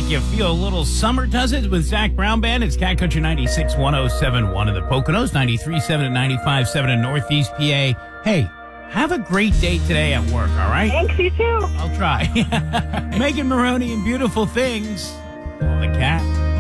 make you feel a little summer, does it? With Zach Brown Band. It's Cat Country 96, 107.1 in the Poconos, 93.7 and 95.7 in Northeast PA. Hey, have a great day today at work, all right? Thanks, you too. I'll try. Megan Maroney and Beautiful Things. Oh, the cat.